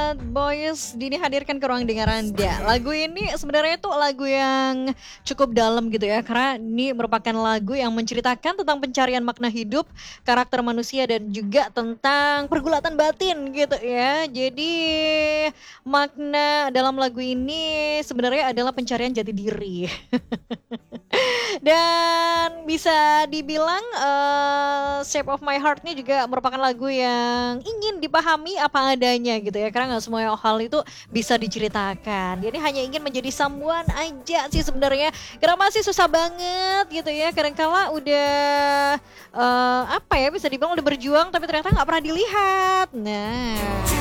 Bad Boys Dini hadirkan ke ruang dengar Anda. Lagu ini sebenarnya tuh lagu yang cukup dalam gitu ya, karena ini merupakan lagu yang menceritakan tentang pencarian makna hidup, karakter manusia dan juga tentang pergulatan batin gitu ya. Jadi makna dalam lagu ini sebenarnya adalah pencarian jati diri. Dan bisa dibilang Shape of My Heart ini juga merupakan lagu yang ingin dipahami apa adanya gitu ya, karena nggak semua hal itu bisa diceritakan. Jadi hanya ingin menjadi someone aja sih sebenarnya, karena masih susah banget gitu ya. Kadangkala udah apa ya, bisa dibilang udah berjuang tapi ternyata nggak pernah dilihat. Nah,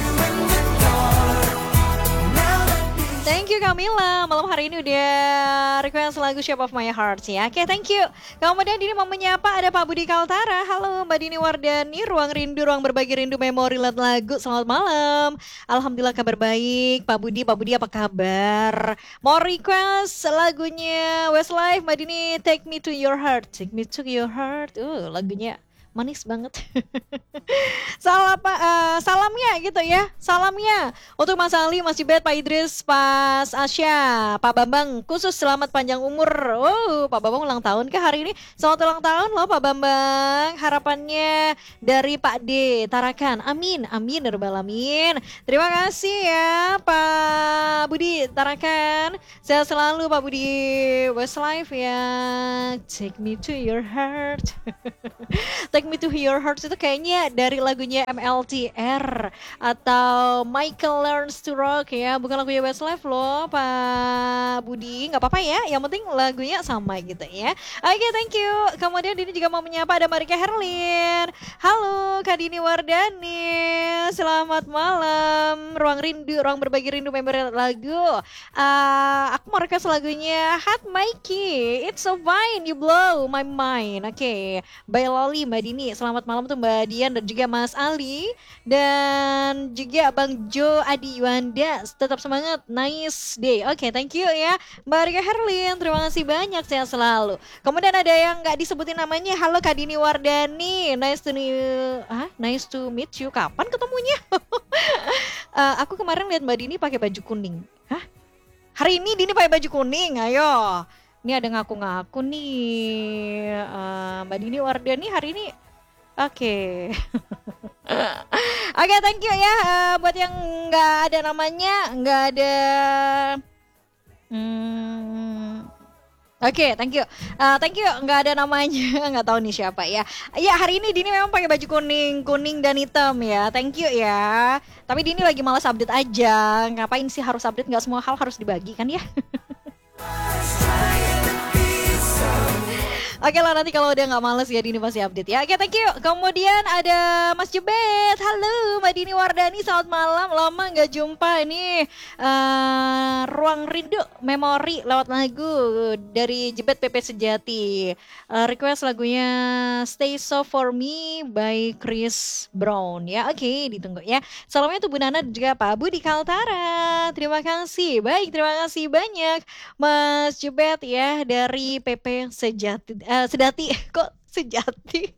thank you Kamila, malam hari ini udah request lagu Shape of My Heart ya. Oke, thank you. Kemudian Dini mau menyapa ada Pak Budi Kaltara. Halo Mbak Dini Wardani, ruang rindu, ruang berbagi rindu, memori lagu. Selamat malam. Alhamdulillah kabar baik. Pak Budi apa kabar? Mau request lagunya Westlife, Mbak Dini, Take Me to Your Heart. Take Me to Your Heart. Lagunya manis banget. Salamnya gitu ya. Salamnya untuk Mas Ali, Mas Jibet, Pak Idris, Pak Asya, Pak Bambang. Khusus selamat panjang umur. Pak Bambang ulang tahun ke hari ini. Selamat ulang tahun loh Pak Bambang. Harapannya dari Pak D Tarakan. Amin, amin ya rabbal alamin. Terima kasih ya Pak Budi Tarakan. Sehat selalu Pak Budi. Westlife ya. Take me to your heart. Take Me to Your Heart itu kayaknya dari lagunya MLTR atau Michael Learns to Rock ya, bukan lagunya Westlife loh Pak Budi. Nggak apa-apa ya, yang penting lagunya sama gitu ya. Oke, thank you. Kemudian Dini juga mau menyapa ada Marika Herlin. Halo Kak Dini Wardani, selamat malam. Ruang rindu, ruang berbagi rindu, member lagu. Aku mau request lagunya Hot Mikey, It's So Fine You Blow My Mind. Oke, by Loli, Mbak Dini. Selamat malam tuh Mbak Dian dan juga Mas Ali dan juga Bang Jo Adi Yuanda. Tetap semangat, nice day. Oke, thank you ya Mbak Rika Herlin. Terima kasih banyak, sehat selalu. Kemudian ada yang nggak disebutin namanya. Halo Kak Dini Wardani, nice to meet you. Kapan ketemunya? Aku kemarin lihat Mbak Dini pakai baju kuning. Hah? Hari ini Dini pakai baju kuning, ayo. Ini ada ngaku-ngaku nih Mbak Dini Wardani hari ini. Oke. Oke, thank you ya buat yang nggak ada namanya, nggak ada. Oke, thank you. Thank you, nggak ada namanya, nggak tahu nih siapa ya. Ya, hari ini Dini memang pakai baju kuning dan hitam ya. Thank you ya. Tapi Dini lagi malas update aja. Ngapain sih harus update? Nggak semua hal harus dibagi kan ya. Oke lah, nanti kalau udah gak males ya Dini pasti update ya. Oke, thank you. Kemudian ada Mas Jebet. Halo Mbak Dini Wardani, selamat malam. Lama gak jumpa ini. Ruang rindu memori lewat lagu dari Jebet PP Sejati. Request lagunya Stay So For Me by Chris Brown ya. Oke, ditunggu ya. Salamnya tuh Bu Nana dan juga Pak Budi Kaltara. Terima kasih. Baik, terima kasih banyak Mas Jebet ya dari PP Sedati. Kok Sejati?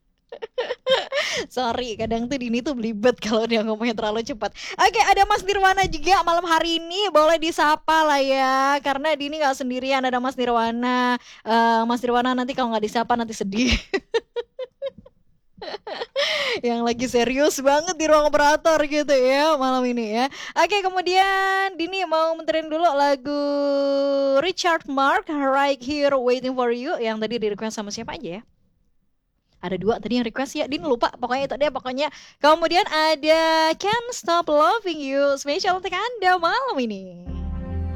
Sorry, kadang tuh Dini tuh belibet kalau dia ngomongnya terlalu cepat. Oke, ada Mas Nirwana juga malam hari ini. Boleh disapa lah ya, karena Dini gak sendirian, ada Mas Nirwana. Mas Nirwana nanti kalau gak disapa nanti sedih. Yang lagi serius banget di ruang operator gitu ya malam ini ya. Oke, kemudian Dini mau muterin dulu lagu Richard Mark, Right Here Waiting For You, yang tadi di request sama siapa aja ya? Ada 2 tadi yang request ya, Dini lupa pokoknya itu deh pokoknya. Kemudian ada Can't Stop Loving You, spesial untuk Anda malam ini.